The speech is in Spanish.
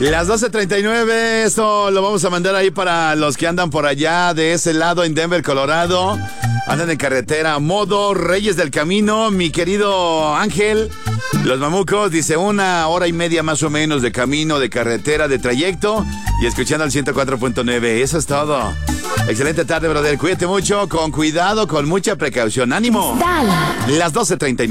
Las 12:39, esto lo vamos a mandar ahí para los que andan por allá de ese lado en Denver, Colorado. Andan en carretera, modo Reyes del Camino, mi querido Ángel. Los Mamucos, dice 1 hora y media más o menos de camino, de carretera, de trayecto. Y escuchando al 104.9, eso es todo. Excelente tarde, brother. Cuídate mucho, con cuidado, con mucha precaución. ¡Ánimo! Dale. Las 12:39.